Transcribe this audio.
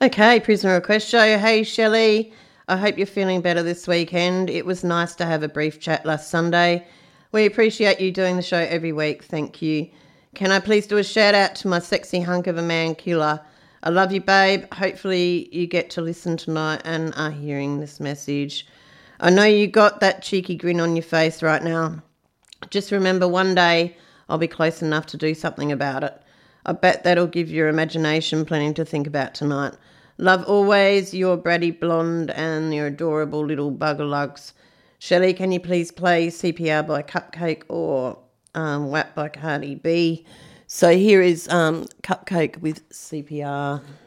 Okay, Prisoner Request Show. Hey, Shelley. I hope you're feeling better this weekend. It was nice to have a brief chat last Sunday. We appreciate you doing the show every week. Thank you. Can I please do a shout out to my sexy hunk of a man killer? I love you, babe. Hopefully you get to listen tonight and are hearing this message. I know you got that cheeky grin on your face right now. Just remember, one day I'll be close enough to do something about it. I bet that'll give your imagination plenty to think about tonight. Love always, your bratty blonde and your adorable little bugger-lugs. Shelley, can you please play CPR by Cupcake or WAP by Cardi B? So here is Cupcake with CPR.